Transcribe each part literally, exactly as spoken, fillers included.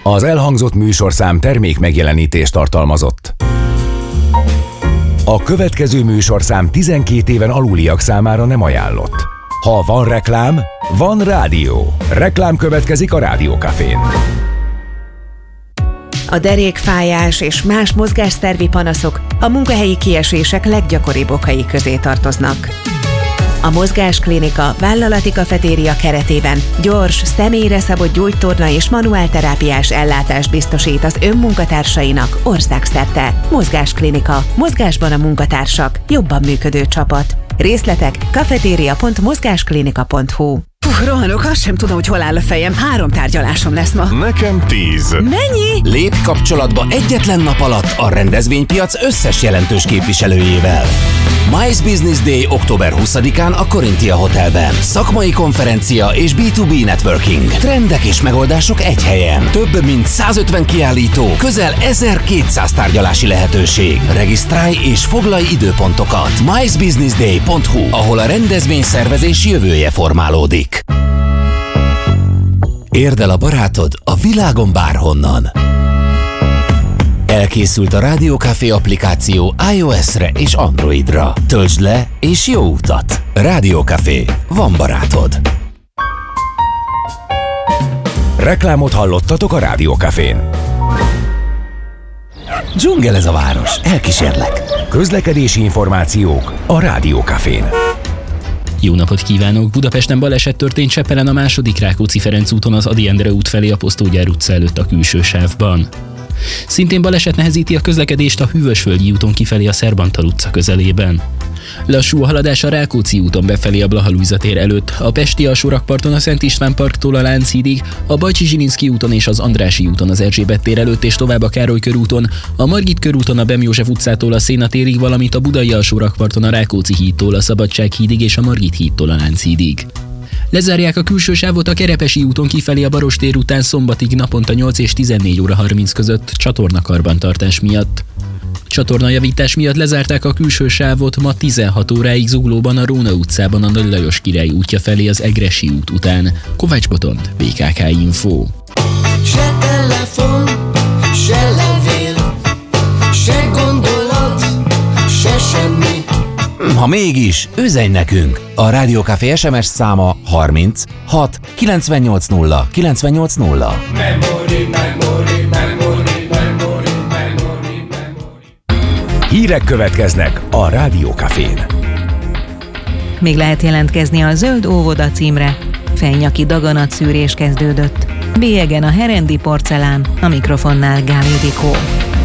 Az elhangzott műsorszám termék megjelenítést tartalmazott. A következő műsorszám tizenkét éven aluliak számára nem ajánlott. Ha van reklám, van rádió. Reklám következik a Rádió Cafén. A derékfájás és más mozgásszervi panaszok a munkahelyi kiesések leggyakoribb okai közé tartoznak. A Mozgásklinika vállalati kafetéria keretében gyors, személyre szabott gyógytorna és manuálterápiás ellátást biztosít az önmunkatársainak országszerte. Mozgásklinika. Mozgásban a munkatársak. Jobban működő csapat. Részletek kafetéria pont mozgásklinika pont hu. Puh, rohanok, azt sem tudom, hogy hol áll a fejem. Három tárgyalásom lesz ma. Nekem tíz. Mennyi? Lépj kapcsolatba egyetlen nap alatt a rendezvénypiac összes jelentős képviselőjével. Mice Business Day október huszadikán a Corinthia Hotelben. Szakmai konferencia és bé kettő bé networking. Trendek és megoldások egy helyen. Több mint százötven kiállító, közel ezerkétszáz tárgyalási lehetőség. Regisztrálj és foglalj időpontokat. mice business day pont hu, ahol a rendezvényszervezés jövője formálódik. Érd el a barátod a világon bárhonnan. Elkészült a Rádió Café applikáció iOS-re és Androidra. Töltsd le és jó utat! Rádió Café. Van barátod. Reklámot hallottatok a Rádió Cafén. Dzsungel ez a város. Elkísérlek. Közlekedési információk a Rádió Cafén. Jó napot kívánok! Budapesten baleset történt Csepelen a második Rákóczi-Ferenc úton az Ady Endre út felé a Posztógyár utca előtt a külső sávban. Szintén baleset nehezíti a közlekedést a Hűvösvölgyi úton kifelé a Szerbantal utca közelében. Lassú a haladás a Rákóczi úton befelé a Blaha Lujza tér előtt, a pesti alsórakparton a Szent István parktól a Lánchídig, a Bajcsy-Zsilinszky úton és az Andrássy úton az Erzsébet tér előtt és tovább a Károly körúton, a Margit körúton a Bem József utcától a Széna térig, valamint a Budai alsórakparton a Rákóczi hídtól a Szabadsághídig és a Margit hídtól a Lánchídig. Lezárják a külső sávot a Kerepesi úton kifelé a Barostér után szombatig naponta nyolc és tizennégy óra harminc között csatornakarbantartás miatt. Csatornajavítás miatt lezárták a külső sávot ma tizenhat óráig Zuglóban a Róna utcában a Nagy Lajos Király útja felé az Egressy út után. Kovács Botond, bé ká ká Info. Se telefon, se levél, se gondolat, se semmi. Ha mégis, üzenj nekünk! A Rádió Café es em es száma harminc hat kilencvennyolc nulla kilencvennyolc nulla. Memory, memory, memory, memory, memory, memory. Hírek következnek a Rádió Cafén. Még lehet jelentkezni a Zöld óvoda címre. Fejnyaki daganatszűrés kezdődött. Bélyegen a Herendi porcelán, a mikrofonnál Gál Ildikó.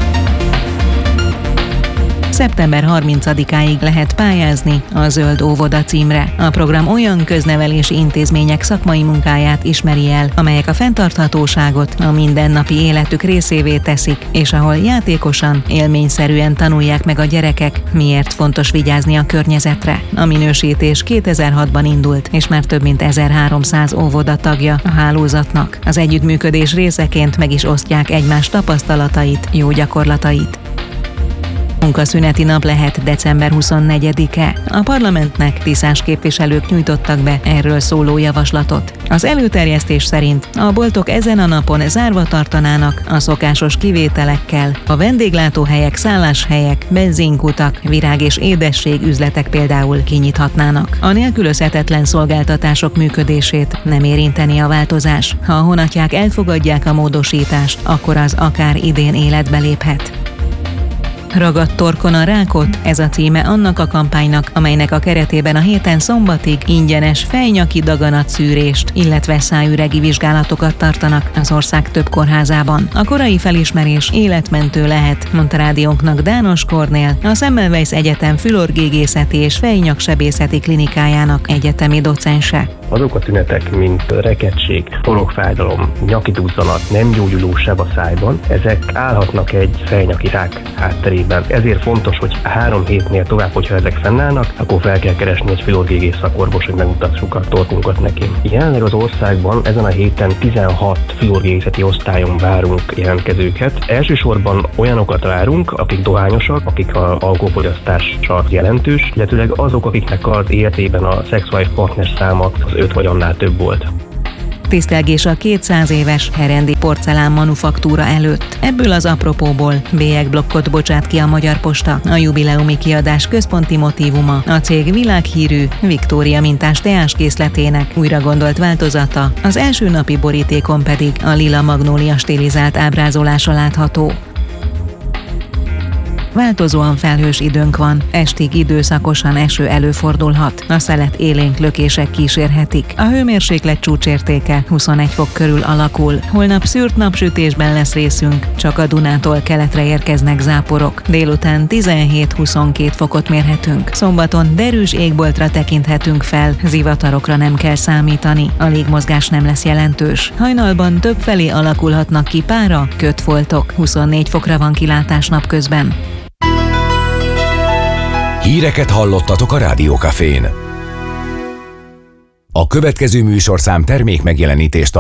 szeptember harmincadikáig lehet pályázni a Zöld óvoda címre. A program olyan köznevelési intézmények szakmai munkáját ismeri el, amelyek a fenntarthatóságot a mindennapi életük részévé teszik, és ahol játékosan, élményszerűen tanulják meg a gyerekek, miért fontos vigyázni a környezetre. A minősítés kétezer-hatban indult, és már több mint ezerháromszáz óvoda tagja a hálózatnak. Az együttműködés részeként meg is osztják egymás tapasztalatait, jó gyakorlatait. Munkaszüneti nap lehet december huszonnegyedike. A parlamentnek tisztás képviselők nyújtottak be erről szóló javaslatot. Az előterjesztés szerint a boltok ezen a napon zárva tartanának a szokásos kivételekkel. A vendéglátóhelyek, szálláshelyek, benzinkutak, virág- és édesség üzletek például kinyithatnának. A nélkülözhetetlen szolgáltatások működését nem érinteni a változás. Ha a honatják elfogadják a módosítást, akkor az akár idén életbe léphet. Ragadt torkon a rákot, ez a címe annak a kampánynak, amelynek a keretében a héten szombatig ingyenes fejnyaki daganatszűrést, illetve szájüregi vizsgálatokat tartanak az ország több kórházában. A korai felismerés életmentő lehet, mondta rádiónknak Dános Kornél, a Semmelweis Egyetem fülorgégészeti és fejnyaksebészeti klinikájának egyetemi docense. Azok a tünetek, mint rekettség, torokfájdalom, nyaki duzzanat, nem gyógyuló seb a szájban, ezek állhatnak egy fejnyaki rák hátterében. Ezért fontos, hogy három hétnél tovább, hogyha ezek fennállnak, akkor fel kell keresni egy fülorgégész szakorvos, hogy megmutassuk a torkunkat neki. Jelenleg az országban ezen a héten tizenhat fülorgégészeti osztályon várunk jelentkezőket. Elsősorban olyanokat várunk, akik dohányosak, akik az alkoholfogyasztása jelentős, illetőleg azok, akiknek az életében a szexuális partner száma az öt vagy annál több volt. Tisztelgés a kétszáz éves Herendi porcelán manufaktúra előtt. Ebből az apropóból bélyegblokkot bocsát ki a Magyar Posta. A jubileumi kiadás központi motívuma a cég világhírű Viktória mintás teáskészletének újra gondolt változata, az első napi borítékon pedig a lila magnólia stilizált ábrázolása látható. Változóan felhős időnk van, estig időszakosan eső előfordulhat. A szelet élénk lökések kísérhetik. A hőmérséklet csúcsértéke huszonegy fok körül alakul. Holnap szűrt napsütésben lesz részünk, csak a Dunától keletre érkeznek záporok. Délután tizenhét-huszonkét fokot mérhetünk. Szombaton derűs égboltra tekinthetünk fel, zivatarokra nem kell számítani. A légmozgás nem lesz jelentős. Hajnalban többfelé alakulhatnak ki pára, kötfoltok. huszonnégy fokra van kilátás napközben. Híreket hallottatok a Rádiókafén. A következő műsorszám termék megjelenítést